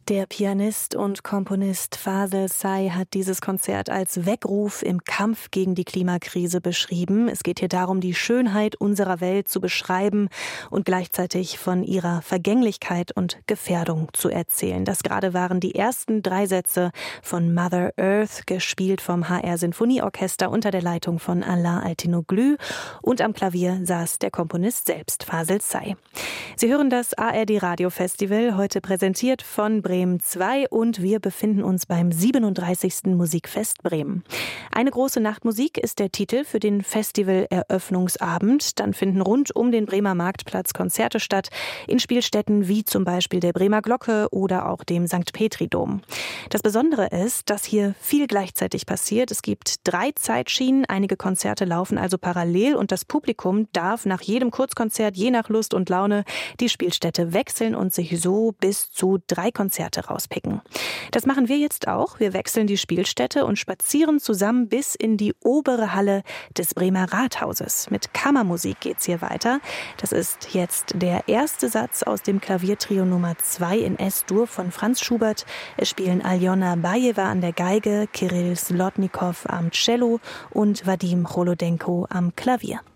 Der Pianist und Komponist Fasel Say hat dieses Konzert als Weckruf im Kampf gegen die Klimakrise beschrieben. Es geht hier darum, die Schönheit unserer Welt zu beschreiben und gleichzeitig von ihrer Vergänglichkeit und Gefährdung zu erzählen. Das gerade waren die ersten 3 Sätze von Mother Earth, gespielt vom HR Sinfonieorchester unter der Leitung von Alain Altinoglu. Und am Klavier saß der Komponist selbst, Fasel Say. Sie hören das ARD Radio Festival, heute präsentiert von Bremen 2, und wir befinden uns beim 37. Musikfest Bremen. Eine große Nachtmusik ist der Titel für den Festival-Eröffnungsabend. Dann finden rund um den Bremer Marktplatz Konzerte statt, in Spielstätten wie zum Beispiel der Bremer Glocke oder auch dem St. Petri-Dom. Das Besondere ist, dass hier viel gleichzeitig passiert. Es gibt 3 Zeitschienen, einige Konzerte laufen also parallel und das Publikum darf nach jedem Kurzkonzert je nach Lust und Laune die Spielstätte wechseln und sich so bis zu 3 Konzerte rauspicken. Das machen wir jetzt auch. Wir wechseln die Spielstätte und spazieren zusammen bis in die obere Halle des Bremer Rathauses. Mit Kammermusik geht's hier weiter. Das ist jetzt der erste Satz aus dem Klaviertrio Nummer 2 in S-Dur von Franz Schubert. Es spielen Aljona Bajeva an der Geige, Kirill Slotnikow am Cello und Vadim Cholodenko am Klavier.